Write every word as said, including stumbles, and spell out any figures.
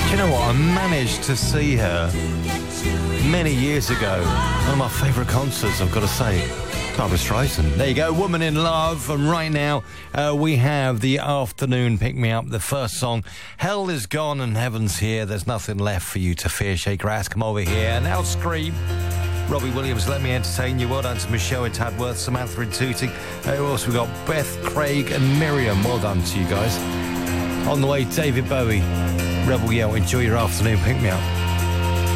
Do you know what? I managed to see her many years ago. One of my favourite concerts, I've got to say. Barbra Streisand. There you go, Woman in Love. And right now, uh, we have the afternoon pick-me-up, the first song. Hell is gone and heaven's here. There's nothing left for you to fear. Shake your ass, come over here. And now Scream. Robbie Williams, Let Me Entertain You. Well done to Michelle in Tadworth, Samantha in Tooting. Uh, also, we've got Beth, Craig and Miriam. Well done to you guys. On the way, David Bowie, Rebel Yell. Enjoy your afternoon pick-me-up.